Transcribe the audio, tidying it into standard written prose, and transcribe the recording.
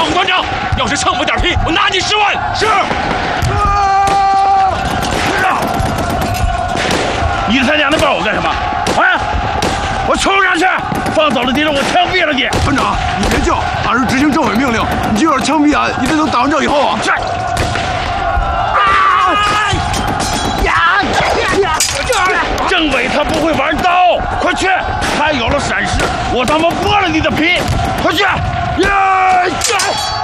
副团长，要是蹭不点皮，我拿你10万。 是。团长，138娘的抱我干什么？啊！我冲上去，放走了敌人，我枪毙了你！ 团长，你别叫，俺是执行政委命令，你就要是枪毙俺，你这都打完仗以后啊！ 是。政委他不会玩刀，快去！他有了闪失，我他妈剥了你的皮！快去！